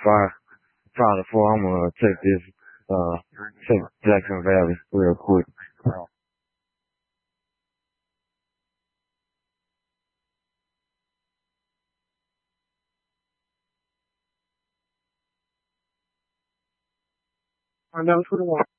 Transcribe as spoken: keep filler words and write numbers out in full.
five, probably four. I'm gonna take this, uh, take Jackson Valley real quick. I know who the one.